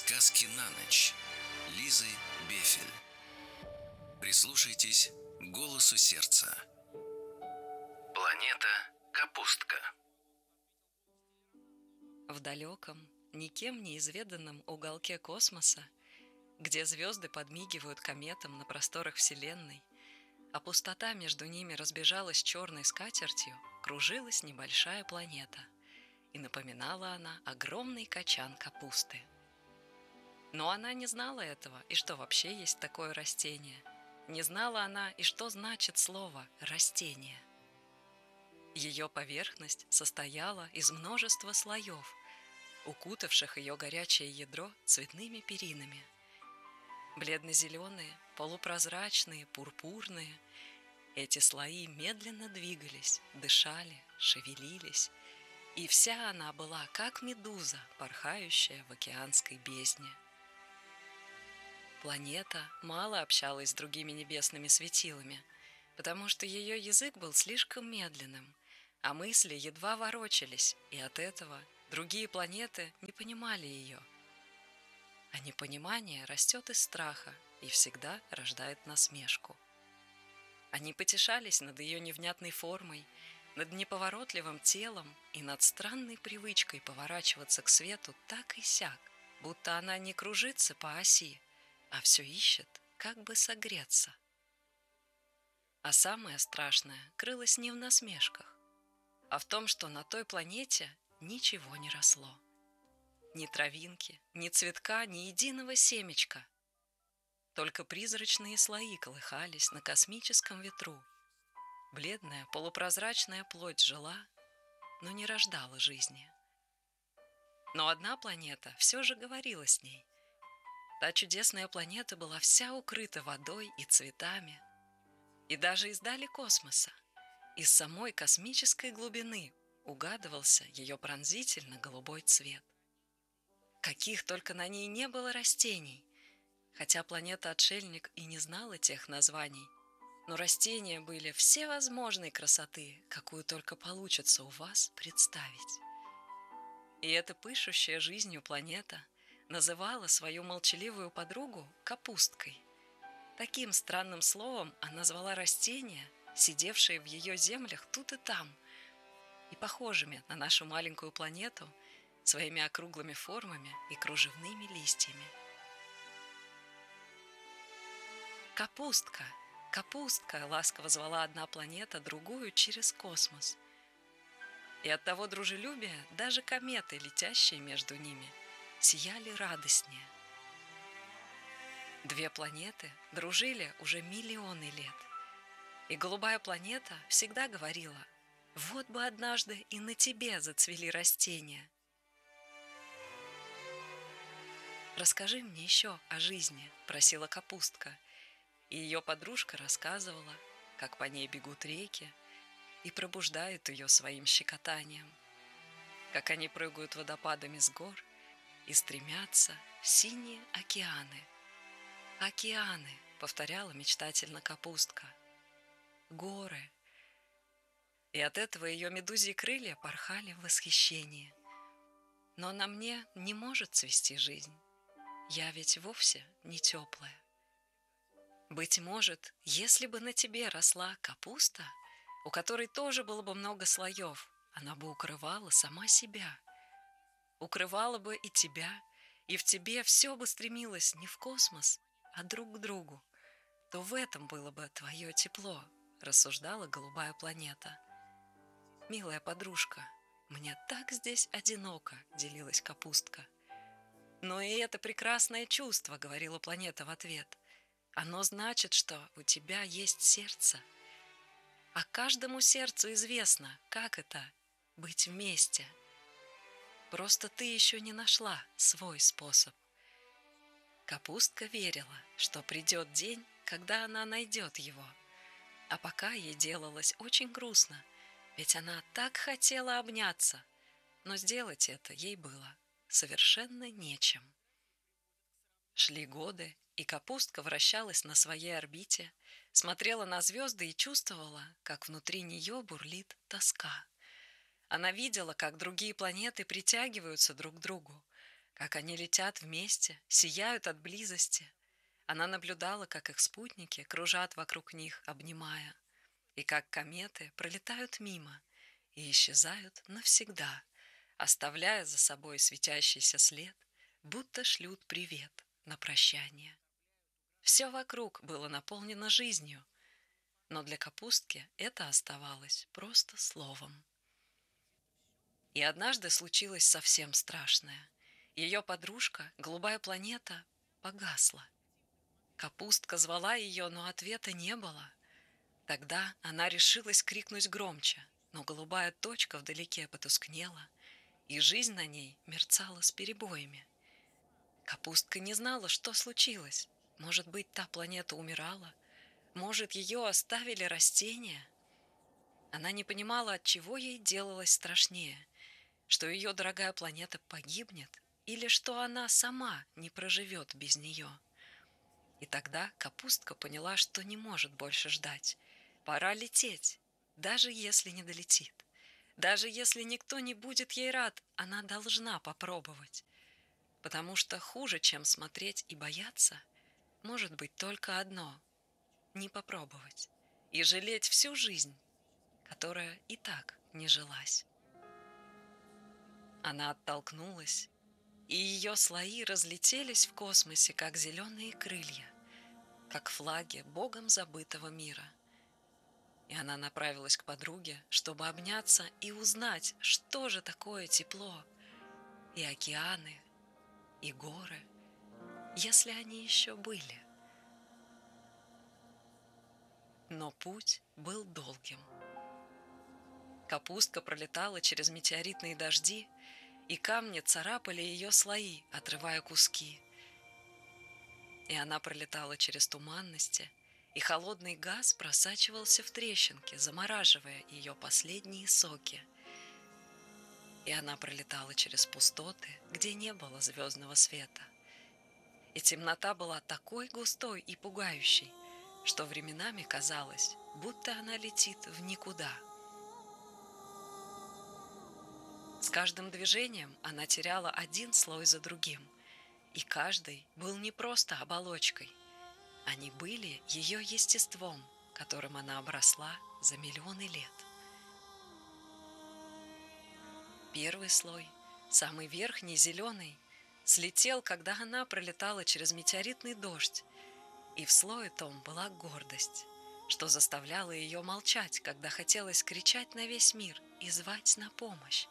Сказки на ночь Лизы Бефель. Прислушайтесь к голосу сердца. Планета Капустка. В далеком, никем не изведанном уголке космоса, где звезды подмигивают кометам на просторах Вселенной, а пустота между ними разбежалась черной скатертью, кружилась небольшая планета, и напоминала она огромный качан капусты. Но она не знала этого, и что вообще есть такое растение. Не знала она, и что значит слово «растение». Ее поверхность состояла из множества слоев, укутавших ее горячее ядро цветными перинами. Бледно-зеленые, полупрозрачные, пурпурные. Эти слои медленно двигались, дышали, шевелились, и вся она была как медуза, порхающая в океанской бездне. Планета мало общалась с другими небесными светилами, потому что ее язык был слишком медленным, а мысли едва ворочались, и от этого другие планеты не понимали ее. А непонимание растет из страха и всегда рождает насмешку. Они потешались над ее невнятной формой, над неповоротливым телом и над странной привычкой поворачиваться к свету так и сяк, будто она не кружится по оси, а все ищет, как бы согреться. А самое страшное крылось не в насмешках, а в том, что на той планете ничего не росло. Ни травинки, ни цветка, ни единого семечка. Только призрачные слои колыхались на космическом ветру. Бледная полупрозрачная плоть жила, но не рождала жизни. Но одна планета все же говорила с ней. Та чудесная планета была вся укрыта водой и цветами. И даже издали космоса, из самой космической глубины угадывался ее пронзительно-голубой цвет. Каких только на ней не было растений, хотя планета-отшельник и не знала тех названий, но растения были всевозможной красоты, какую только получится у вас представить. И эта пышущая жизнью планета называла свою молчаливую подругу капусткой. Таким странным словом она звала растения, сидевшие в ее землях тут и там, и похожими на нашу маленькую планету своими округлыми формами и кружевными листьями. «Капустка! Капустка!» — ласково звала одна планета другую через космос. И от того дружелюбия даже кометы, летящие между ними, сияли радостнее. Две планеты дружили уже миллионы лет. И голубая планета всегда говорила: «Вот бы однажды и на тебе зацвели растения». «Расскажи мне еще о жизни», — просила капустка. И ее подружка рассказывала, как по ней бегут реки и пробуждают ее своим щекотанием, как они прыгают водопадами с гор и стремятся в синие океаны. «Океаны», — повторяла мечтательно капустка. «Горы». И от этого ее медузьи крылья порхали в восхищении. «Но на мне не может цвести жизнь. Я ведь вовсе не теплая. Быть может, если бы на тебе росла капуста, у которой тоже было бы много слоев, она бы укрывала сама себя. Укрывала бы и тебя, и в тебе все бы стремилось не в космос, а друг к другу. То в этом было бы твое тепло», — рассуждала голубая планета. «Милая подружка, мне так здесь одиноко», — делилась капустка. «Но и это прекрасное чувство», — говорила планета в ответ. «Оно значит, что у тебя есть сердце. А каждому сердцу известно, как это — быть вместе. Просто ты еще не нашла свой способ». Капустка верила, что придет день, когда она найдет его. А пока ей делалось очень грустно, ведь она так хотела обняться, но сделать это ей было совершенно нечем. Шли годы, и капустка вращалась на своей орбите, смотрела на звезды и чувствовала, как внутри нее бурлит тоска. Она видела, как другие планеты притягиваются друг к другу, как они летят вместе, сияют от близости. Она наблюдала, как их спутники кружат вокруг них, обнимая, и как кометы пролетают мимо и исчезают навсегда, оставляя за собой светящийся след, будто шлют привет на прощание. Все вокруг было наполнено жизнью, но для Капустки это оставалось просто словом. И однажды случилось совсем страшное. Ее подружка, голубая планета, погасла. Капустка звала ее, но ответа не было. Тогда она решилась крикнуть громче, но голубая точка вдалеке потускнела, и жизнь на ней мерцала с перебоями. Капустка не знала, что случилось. Может быть, та планета умирала? Может, ее оставили растения? Она не понимала, от чего ей делалось страшнее, что ее дорогая планета погибнет или что она сама не проживет без нее. И тогда Капустка поняла, что не может больше ждать. Пора лететь, даже если не долетит. Даже если никто не будет ей рад, она должна попробовать. Потому что хуже, чем смотреть и бояться, может быть только одно – не попробовать и жалеть всю жизнь, которая и так не жилась. Она оттолкнулась, и ее слои разлетелись в космосе, как зеленые крылья, как флаги богом забытого мира. И она направилась к подруге, чтобы обняться и узнать, что же такое тепло, и океаны, и горы, если они еще были. Но путь был долгим. Капустка пролетала через метеоритные дожди, и камни царапали ее слои, отрывая куски. И она пролетала через туманности, и холодный газ просачивался в трещинки, замораживая ее последние соки. И она пролетала через пустоты, где не было звездного света. И темнота была такой густой и пугающей, что временами казалось, будто она летит в никуда. С каждым движением она теряла один слой за другим, и каждый был не просто оболочкой. Они были ее естеством, которым она обросла за миллионы лет. Первый слой, самый верхний, зеленый, слетел, когда она пролетала через метеоритный дождь, и в слое том была гордость, что заставляло ее молчать, когда хотелось кричать на весь мир и звать на помощь.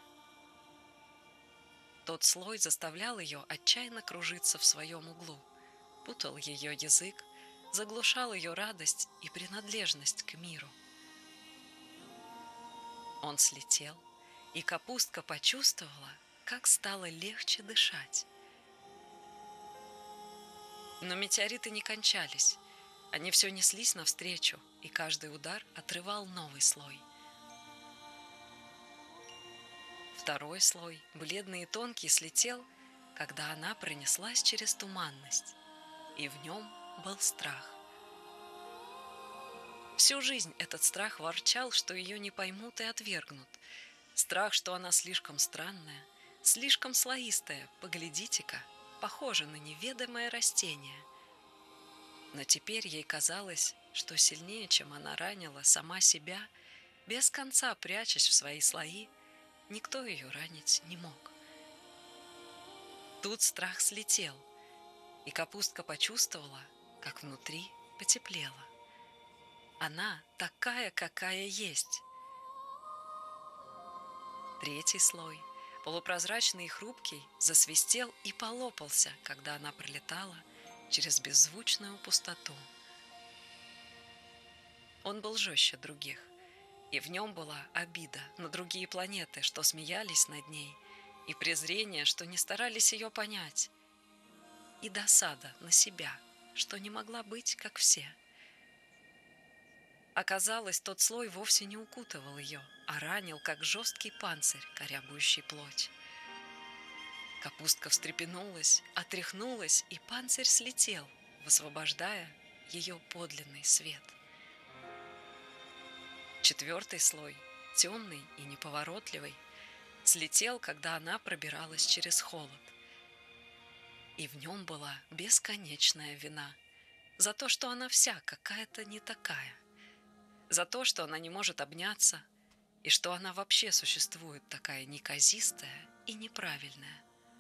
Тот слой заставлял ее отчаянно кружиться в своем углу, путал ее язык, заглушал ее радость и принадлежность к миру. Он слетел, и Капустка почувствовала, как стало легче дышать. Но метеориты не кончались. Они все неслись навстречу, и каждый удар отрывал новый слой. Второй слой, бледный и тонкий, слетел, когда она пронеслась через туманность, и в нем был страх. Всю жизнь этот страх ворчал, что ее не поймут и отвергнут. Страх, что она слишком странная, слишком слоистая, поглядите-ка, похожа на неведомое растение. Но теперь ей казалось, что сильнее, чем она ранила сама себя, без конца прячась в свои слои, никто ее ранить не мог. Тут страх слетел, и Капустка почувствовала, как внутри потеплело. Она такая, какая есть. Третий слой, полупрозрачный и хрупкий, засвистел и полопался, когда она пролетала через беззвучную пустоту. Он был жестче других, и в нем была обида на другие планеты, что смеялись над ней, и презрение, что не старались ее понять, и досада на себя, что не могла быть, как все. Оказалось, тот слой вовсе не укутывал ее, а ранил, как жесткий панцирь, корябующий плоть. Капустка встрепенулась, отряхнулась, и панцирь слетел, высвобождая ее подлинный свет. Четвертый слой, темный и неповоротливый, слетел, когда она пробиралась через холод, И в нем была бесконечная вина за то, что она вся какая-то не такая, за то, что она не может обняться, и что она вообще существует такая неказистая и неправильная.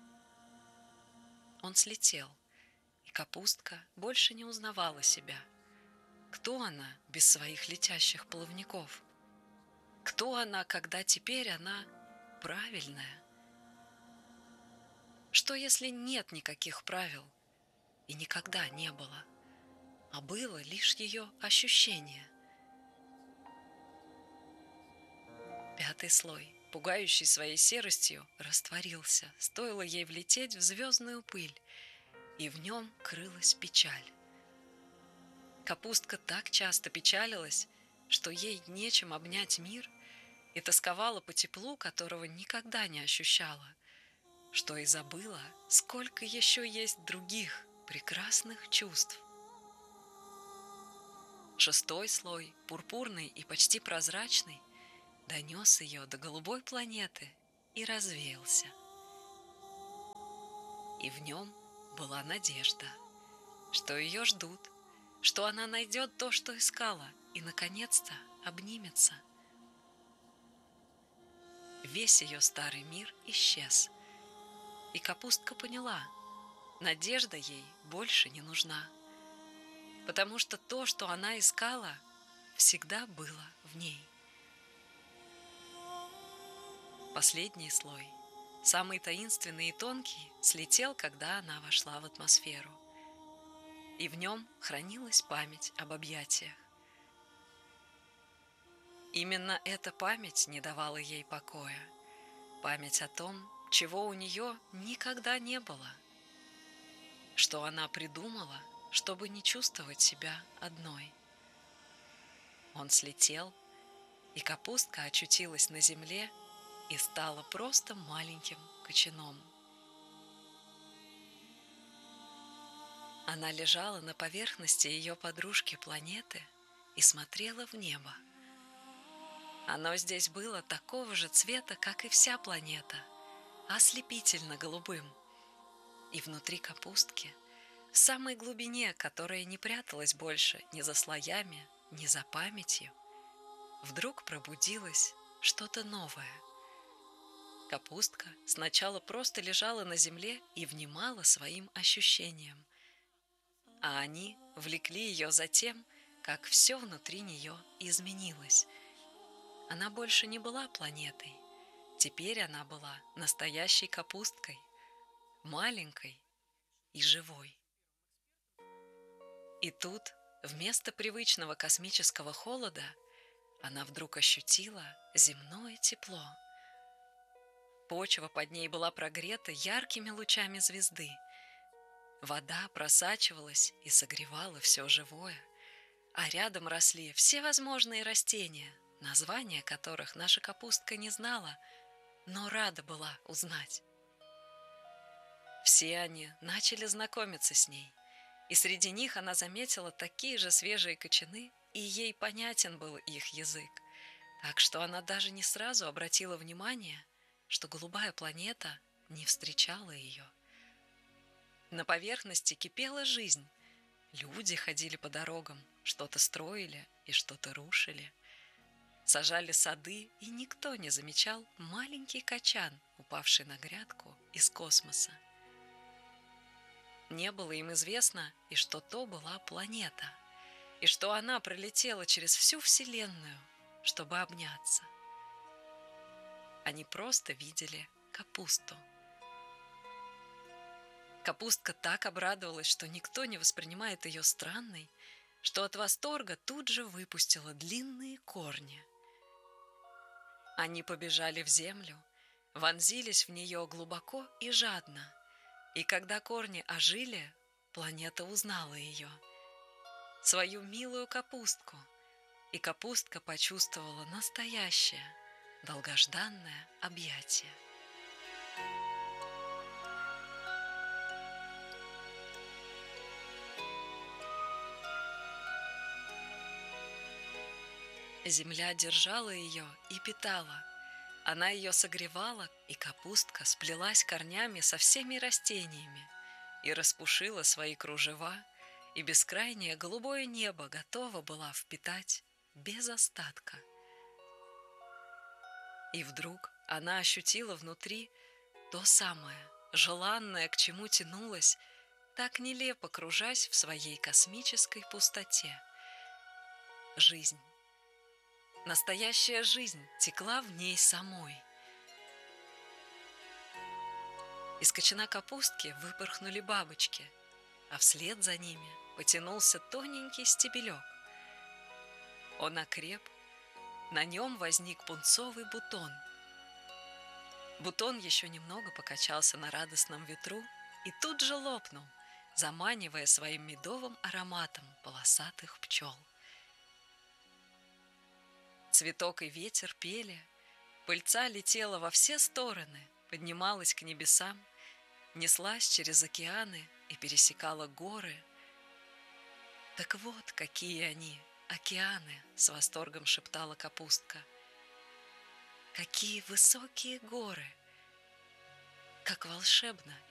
Он слетел, и капустка больше не узнавала себя. Кто она без своих летящих плавников? Кто она, когда теперь она правильная? Что если нет никаких правил и никогда не было, а было лишь ее ощущение? Пятый слой, пугающий своей серостью, растворился, стоило ей влететь в звездную пыль, и в нем крылась печаль. Капустка так часто печалилась, что ей нечем обнять мир, и тосковала по теплу, которого никогда не ощущала, что и забыла, сколько еще есть других прекрасных чувств. Шестой слой, пурпурный и почти прозрачный, донес ее до голубой планеты и развеялся. И в нем была надежда, что ее ждут, что она найдет то, что искала, и, наконец-то, обнимется. Весь ее старый мир исчез, и капустка поняла, надежда ей больше не нужна, потому что то, что она искала, всегда было в ней. Последний слой, самый таинственный и тонкий, слетел, когда она вошла в атмосферу. И в нем хранилась память об объятиях. Именно эта память не давала ей покоя. Память о том, чего у нее никогда не было. Что она придумала, чтобы не чувствовать себя одной. Он слетел, и капустка очутилась на земле и стала просто маленьким кочаном. Она лежала на поверхности ее подружки-планеты и смотрела в небо. Оно здесь было такого же цвета, как и вся планета, ослепительно голубым. И внутри капустки, в самой глубине, которая не пряталась больше ни за слоями, ни за памятью, вдруг пробудилось что-то новое. Капустка сначала просто лежала на земле и внимала своим ощущениям, а они влекли ее за тем, как все внутри нее изменилось. Она больше не была планетой, теперь она была настоящей капусткой, маленькой и живой. И тут, вместо привычного космического холода, она вдруг ощутила земное тепло. Почва под ней была прогрета яркими лучами звезды. Вода просачивалась и согревала все живое, а рядом росли всевозможные растения, названия которых наша капустка не знала, но рада была узнать. Все они начали знакомиться с ней, и среди них она заметила такие же свежие кочаны, и ей понятен был их язык, так что она даже не сразу обратила внимание, что голубая планета не встречала ее. На поверхности кипела жизнь. Люди ходили по дорогам, что-то строили и что-то рушили. Сажали сады, и никто не замечал маленький качан, упавший на грядку из космоса. Не было им известно, и что то была планета, и что она пролетела через всю Вселенную, чтобы обняться. Они просто видели капусту. Капустка так обрадовалась, что никто не воспринимает ее странной, что от восторга тут же выпустила длинные корни. Они побежали в землю, вонзились в нее глубоко и жадно, и когда корни ожили, планета узнала ее, свою милую капустку, и капустка почувствовала настоящее, долгожданное объятие. Земля держала ее и питала. Она ее согревала, и капустка сплелась корнями со всеми растениями и распушила свои кружева, и бескрайнее голубое небо готова была впитать без остатка. И вдруг она ощутила внутри то самое, желанное, к чему тянулась, так нелепо кружась в своей космической пустоте. Жизнь. Настоящая жизнь текла в ней самой. Из кочана капустки выпорхнули бабочки, а вслед за ними потянулся тоненький стебелек. Он окреп, на нем возник пунцовый бутон. Бутон еще немного покачался на радостном ветру и тут же лопнул, заманивая своим медовым ароматом полосатых пчел. Цветок и ветер пели, пыльца летела во все стороны, поднималась к небесам, неслась через океаны и пересекала горы. «Так вот, какие они, океаны!» — с восторгом шептала капустка. «Какие высокие горы! Как волшебно